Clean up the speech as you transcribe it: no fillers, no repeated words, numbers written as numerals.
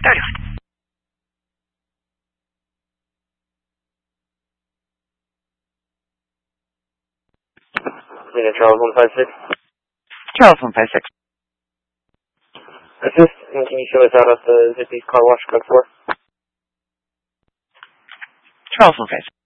Charles 156. Charles 156. Assist, and can you show us out at the Zippy's car wash code 4? Charles 156.